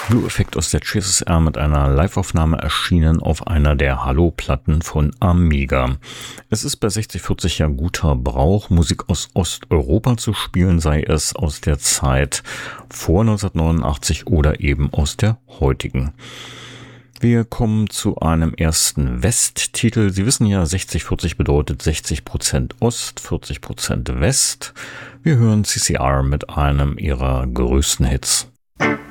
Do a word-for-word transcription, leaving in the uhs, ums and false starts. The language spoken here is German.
Blue Effect aus der C S S R mit einer Live-Aufnahme erschienen auf einer der Hallo-Platten von Amiga. Es ist bei sechzig vierzig ja guter Brauch, Musik aus Osteuropa zu spielen, sei es aus der Zeit vor neunzehnhundertneunundachtzig oder eben aus der heutigen. Wir kommen zu einem ersten West-Titel. Sie wissen ja, sechzig vierzig bedeutet sechzig Prozent Ost, vierzig Prozent West. Wir hören C C R mit einem ihrer größten Hits.